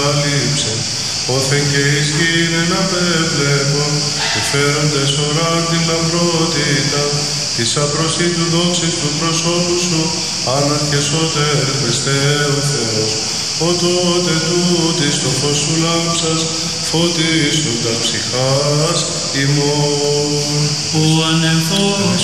εξαλείψε. Όθεν και εις γην εν απέβλεπον, εφέροντες ορά την λαμπρότητα, της απροσίτου δόξης του προσώπου σου, άναρχε σώτερ Χριστέ ο Θεός. Ο τότε τούτης το φως σου λάμψας, φωτίσου τα ψυχάς ημών. Ο ανελθός,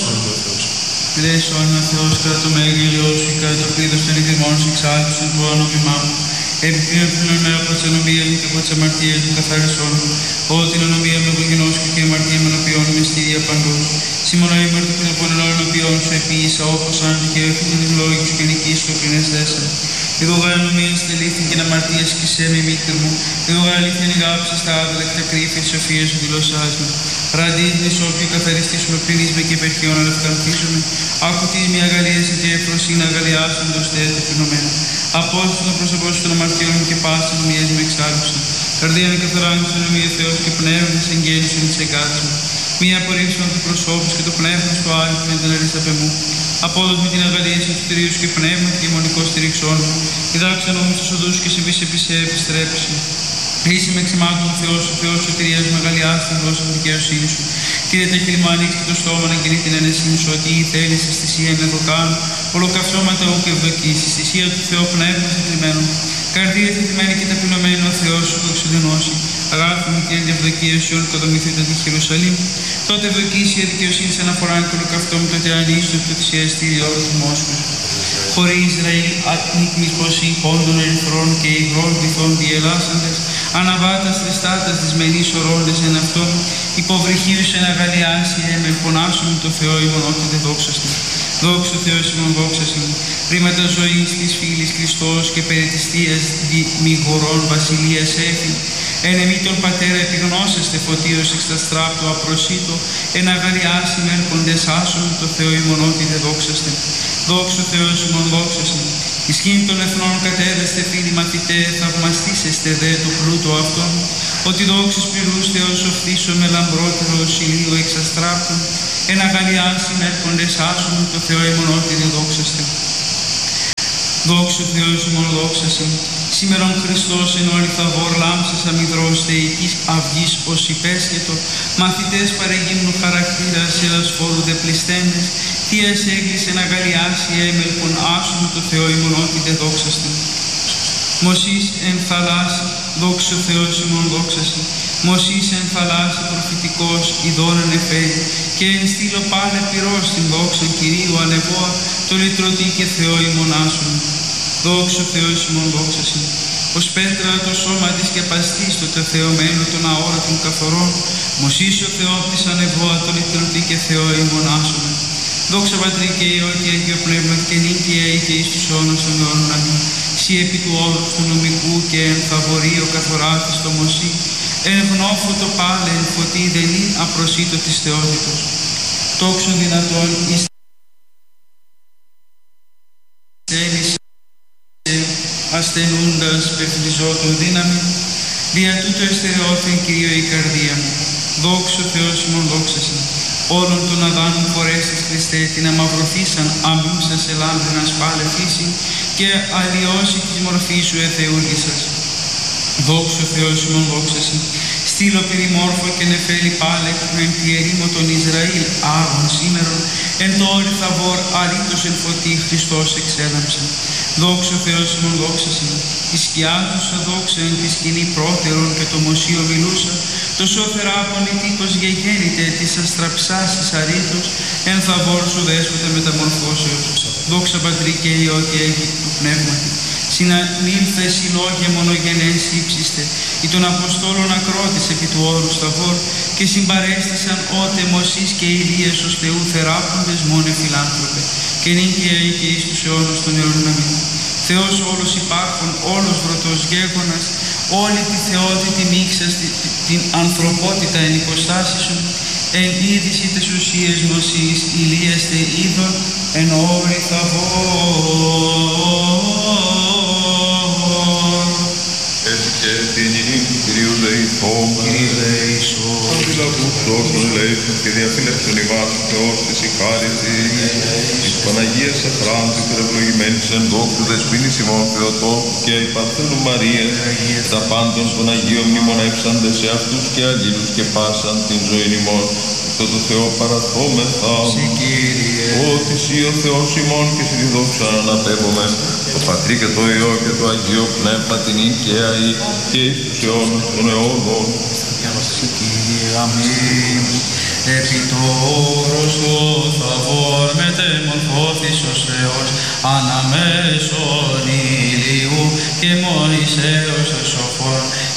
Ελέησον ο Θεός κατά το μέγελιό σου, κατά το πλήθος των ειδημών σου εξάλειψον το όνομά μου. Επιπλέον μέρα από τις ανομίες μου και από τις αμαρτίες μου καθάρισόν μου. Όλη την ανομία μου εγωγενώσου και η αμαρτία με ενωπιών είμαι στήρια παντού. Σήμωνα ημέρ του πρωτοπονελών ενωπιών σου επίησα όπως αν και έφυγε την λόγη σου και νικείς το κρίνες δέσαι. Εγώ γαλανομίας τελήθην και αμαρτίας και σε μη μήτρη μου. Εγώ γαλήθην ηγάψα στα άδελεκτα κρύφη της σοφίας σου δηλώσάς μου. Ραντίδνης όποιου καθαριστήσουμε πριν εις με και υπερχιών αλευκανθίζουμε. Άκου τη μια αγαλίαση και εφροσύνη αγαλιάσαντος θέτε φαινομένα. Απόστος των πρόσωπών σου των αμαρτιών μου και πάσης νομίας με εξάλληψαν. Καρδία με καθαράγγισαν νομία Θεός και πνεύμα της εγγέννησης της εγκάτης μου. Μία απορρίψη του προσώπου και το πνεύμα του άλλου με την αρισταπέ μου. Απόδος με την αγαλίαση του κτηρίου και πνεύμα και μονικό στηρίξόν μου. Διδάξα νόμους τους οδούς και σε επιστρέψει. Είσαι με ξημάτων ο Θεός σωτηρίας μου, αγαλιάς την γλώσσα του δικαιοσύνη σου. Κύριε, τα χείλη μου ανοίξτε το στόμα να κηρύττει την ενεσύνη σου, ότι η θέλεις στη θυσία να το κάνω. Ολοκαυσώματα ου και ευδοκίσεις, θυσία του Θεού πνεύμα θετημένο. Καρδία θετημένη και ταπεινωμένη ο Θεός σου που εξοδενώσει. Αγάπη μου και ευδοκία σου, οικοδομηθείτε τη Ιερουσαλήμ. Τότε ευδοκίσει η δικαιοσύνη σε αναφορά και ολοκαυτό μου, τότε ανίστο του θυσιαστήριο του Μόσχου. Χωρί Ισραήλ, άτνικμης ποσή πόντων ερυθρών και υγρών βυθών διελάσσαντες, αναβάτας τριστάτας δυσμενής ορώντες εν αυτόν, υποβρυχίους εν αγαλιάσει με φωνάσουν το Θεό ημονότητε δόξαστον. Δόξα Θεός ημών δόξαστον. Ρήματα ζωής της φίλης Χριστός και περί της Θείας μηγορών βασιλείας έφη. Εν εμή τον πατέρα επιγνώσεστε φωτίος εξ τα στράπτω απροσίτω, εν αγαλιάσει με έρχοντες άσον το Θεό ημονότητε δόξαστε. Δόξα Θεός ημών δόξαστον. Η σκήνη των εθνών κατέδεστε φίλοι μαθητέ, θαυμαστήσεστε δε το πλούτο αυτόν, ότι δόξης πληρούς Θεός οφθήσω με λαμπρότερο ηλίου εξαστράπτων, εν αγαλιάσει με έρχοντες άσον το Θεό ημονότητε δόξαστε. Δόξα Θεός ημών δόξασιν. Σήμερον Χριστός εν όλη θαβόρ λάμψας αμυδρός θεϊκής αυγής ως υπέσχετο, μαθητές παρεγύμνου χαρακτήρας ελασφόρου δε πληστένες, θείας έγκλησεν αγαλιάσει έμελπον άσουν το Θεό ημονότητε δόξαστε. Μωσής εν θαλάσσι, δόξα Θεός ημών δόξασιν. Μωσής εν θαλάσσι προφητικός ειδώνεν εφέρει, και εν στήλο πάλε πυρός την δόξα Κυρίου ανεβόα, το λυτρωτή και Θεό ημών άσουν. Δόξα Θεός ημών δόξασιν. Ως πέτρα το σώμα της και παστής το τεθεωμένο των αόρατων καθορών, Μωσής ο Θεόπτης ανεβόα, το λυτρωτή και Θεό ημών άσουν. Δόξα Πατρί και Υιό και Αγίο Πνεύμα και νυν και αεί και εις τους αιώνας των αιώνων. Αμήν. Συ επί του όρους του νομικού και εν φαβορείο καθοράτης το Μωσή, εν γνώφο το πάλε εν φωτί δενή απροσίτω της θεότητος. Τόξον δυνατόν εις θέλεις ασθενούντας πεφλιζότων δύναμη, δια τούτο εστερεώθεν Κυρίω η καρδία μου. Δόξο Θεός ημών δόξασιν. Όλων των αδάνων φορέστης Χριστέ την αμαυρωθήσαν αμύψας ελάνδρινας πάλε φύση και αλλοιώσει της μορφής σου εθεούργησας. Δόξο Θεός ημών δόξασιν. Στήλο περιμόρφο και νεφέλη πάλε εκ τη ερήμο των Ισραήλ άγων σήμερον, εν το όρι θαβόρ αρήτως εν φωτί Χριστός εξέδαμψαν. Δόξο Θεός ημών δόξασιν. Η σκιά του σα δόξα εν τη σκηνή πρώτερον και το μοσίο μιλούσα, το σώθερα απονητίκος γεγέννητε της αστραψάσης αρήτως, εν θαβόρ σου δέσποτε μεταμορφώσεως. Δόξα Πατρί και Υιό και Αγίου του Πνεύματι. Συνανήλθε συλλόγια μονογενές ύψιστε, ή των Αποστόλων ακρότης επί του όρου σταβόρ, και συμπαρέστησαν ότε Μωσής και Ηλίας ως Θεού θεράποντες μόνε φιλάνθρωπε, και νυν και αεί και εις τους αιώνας των αιώνων. Αμήν. Θεός όλος υπάρχων, όλος βρωτός γέγονας, όλη τη θεότητη μίξας, την ανθρωπότητα εν υποστάση σου, εν είδηση τες ουσίες Μωσής, Ηλίας τε είδων, εν όρη θαβόρ. Έτσι και την Κυρίου λεηθόμεν. Κύριε λεησόν. συλλαβούς δώσουν ελέησον και διαφύλαξον ημάς ο Θεός της η χάρη της Παναγίας Αχράντου και ευλογημένης εν δόξου δεσποίνης ημών Θεοτόκου και η Παρθένου Μαρίας τα πάντων των Αγίων μνημονεύσαντε σε αυτούς και αλλήλους και πάσαν την ζωή ημών στο το Θεό παραθόμεθα ότι εσύ ο Θεός ημών και σε τη δόξα αναπέμπουμε το Πατρί και το Υιό και το Αγίο Πνεύμα την οικαία και εις τους αιώνους των αιώνων. Αμήν. Επί το όρος του θαβόρ μετεμορφώθης ως Θεός αναμέσων ηλίου και Μωυσέως ως σοφόν